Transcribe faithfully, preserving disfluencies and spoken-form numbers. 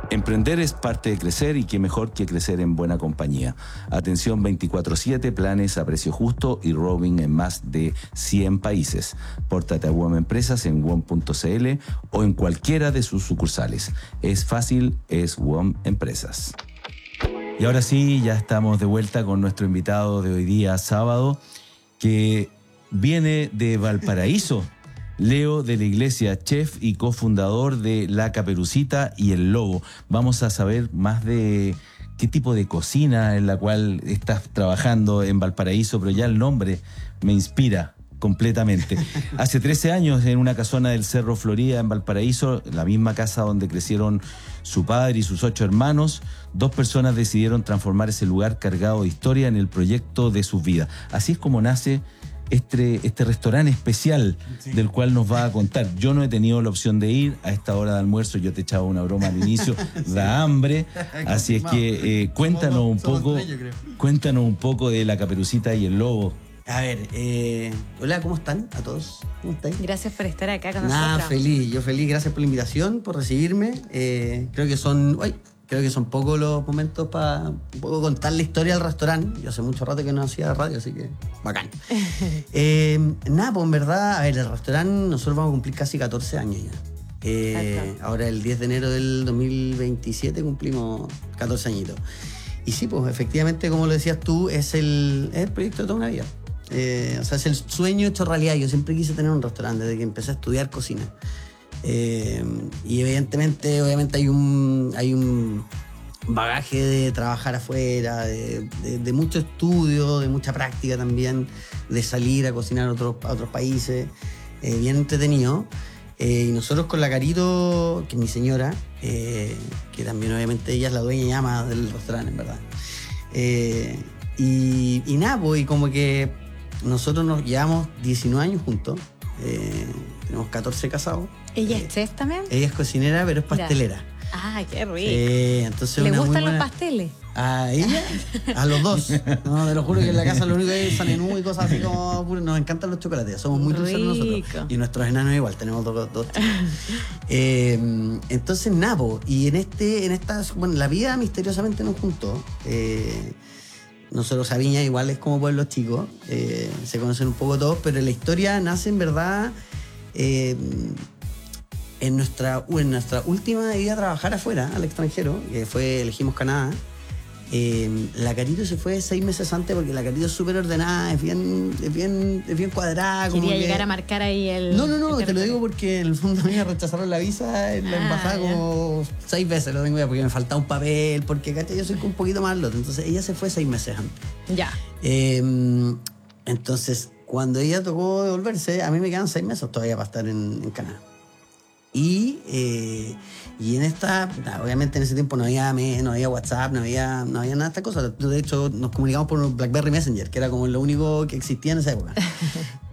Emprender es parte de crecer y qué mejor que crecer en buena compañía. Atención veinticuatro siete, planes a precio justo y roaming en más de cien países. Pórtate a W O M Empresas en W O M punto c l o en cualquiera de sus sucursales. Es fácil, es W O M Empresas. Y ahora sí, ya estamos de vuelta con nuestro invitado de hoy día, sábado, que viene de Valparaíso. Leo de la Iglesia, chef y cofundador de La Caperucita y el Lobo. Vamos a saber más de qué tipo de cocina en la cual estás trabajando en Valparaíso, pero ya el nombre me inspira completamente. Hace trece años, en una casona del Cerro Florida, en Valparaíso, la misma casa donde crecieron su padre y sus ocho hermanos, dos personas decidieron transformar ese lugar cargado de historia en el proyecto de sus vidas. Así es como nace Este, este restaurante especial, sí, del cual nos va a contar. Yo no he tenido la opción de ir a esta hora de almuerzo, yo te echaba una broma al inicio, sí, da hambre, así es que eh, cuéntanos somos, un poco tres, cuéntanos un poco de La Caperucita y el Lobo. A ver, eh, hola, ¿cómo están a todos? ¿Cómo están? Gracias por estar acá con Nah, nosotros. feliz, yo feliz, gracias por la invitación, por recibirme. Eh, creo que son... Uy, Creo que son pocos los momentos para un poco contar la historia del restaurante. Yo hace mucho rato que no hacía radio, así que bacán. eh, nada, pues en verdad, a ver, el restaurante nosotros vamos a cumplir casi catorce años ya. Eh, ahora el diez de enero del dos mil veintisiete cumplimos catorce añitos. Y sí, pues efectivamente, como lo decías tú, es el, es el proyecto de toda una vida. Eh, o sea, es el sueño hecho realidad. Yo siempre quise tener un restaurante desde que empecé a estudiar cocina. Eh, y evidentemente obviamente hay un hay un bagaje de trabajar afuera, de, de, de mucho estudio, de mucha práctica también, de salir a cocinar a otros, a otros países, eh, bien entretenido. Eh, y nosotros con la Carito, que es mi señora, eh, que también obviamente ella es la dueña y ama del restaurante, en verdad. Eh, y, y nada, pues, y como que nosotros nos llevamos diecinueve años juntos. Eh, tenemos catorce casados. ¿Ella eh, es chef también? Ella es cocinera, pero es pastelera. ¡Ah, qué rico! Eh, entonces ¿Le una gustan muy buena... los pasteles? ¿A ella? A los dos. No, te lo juro que en la casa lo único que es sanenú y cosas así como... Nos encantan los chocolates, somos muy dulces nosotros. Y nuestros enanos igual, tenemos dos, dos chicos. eh, entonces, Napo, y en este, en esta... Bueno, la vida misteriosamente nos juntó. Eh, nosotros, Viña igual es como pueblos chicos, eh, se conocen un poco todos, pero la historia nace en verdad... Eh, En nuestra, en nuestra última ida a trabajar afuera, al extranjero, que fue, elegimos Canadá, eh, la Carito se fue seis meses antes porque la Carito es súper ordenada, es bien, es bien, es bien cuadrada. Quería como llegar que... a marcar ahí el... No, no, no, el te lo digo porque en el fondo a mí me rechazaron la visa en la ah, embajada ya. como seis veces, lo tengo ya, porque me faltaba un papel, porque ¿cachai? Yo soy un poquito más lote, entonces ella se fue seis meses antes. Ya. Eh, entonces, cuando ella tocó devolverse, a mí me quedan seis meses todavía para estar en, en Canadá. Y, eh, y en esta, obviamente en ese tiempo no había, no había WhatsApp, no había, no había nada de estas cosas. De hecho, nos comunicamos por BlackBerry Messenger, que era como lo único que existía en esa época.